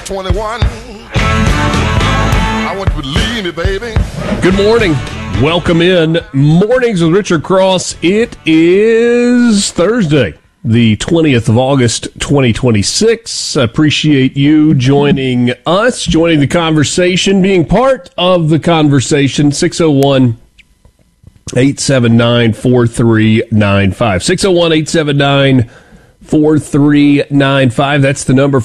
21. I want you to believe me, baby. Good morning. Welcome in. Mornings with Richard Cross. It is Thursday, the 20th of August, 2026. I appreciate you joining us, joining the conversation, being part of the conversation. 601-879-4395. 601-879-4395. That's the number